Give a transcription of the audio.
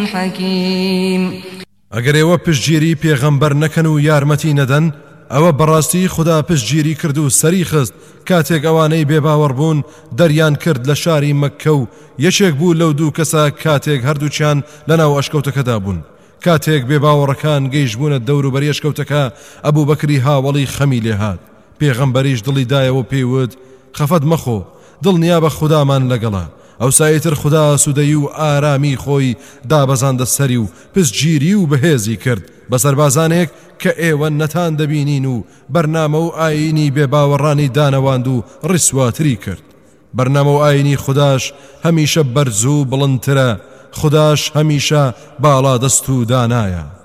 حكيم. ئەگەر ئێوە پشتگیری پێغەمبەر نەکەن و یارمەتی نەدەن ئەوە بەڕاستی خدا پشتگیری کرد و سەری خست کاتێک ئەوانەی بێباوەڕ بوون دەریان کرد لە شاری مەککە و یەکێک بوو لەو دوو کەسە کاتێک هەردووچیان لەناو ئەشکەوتەکەدا بوون. کاتێک بێباوەڕەکان گەیشت بوونە دەوروبەری ئەشکەوتەکە ئەبوو بەکری هاوڵی خەمی لێهات. پێغەمبەریش دڵی دایەوە پێیوت خەفەت مەخۆ دڵنیا بە خودامان لەگەڵا. ئەوساییتر خدا سوودەی و ئارامی خۆی دابەزاندە سەری و پشتگیری و بەهێزی کرد بە سەربازانێک کە ئێوە نەتان دەبینین و بەرنامە و ئاینی بێباوەڕانی دانەواند و ڕیسواتری کرد. بەرنامە و ئاینی خوداش هەمیشە بەرز و بڵندترە، خوداش هەمیشە باڵا دەست و دانایە.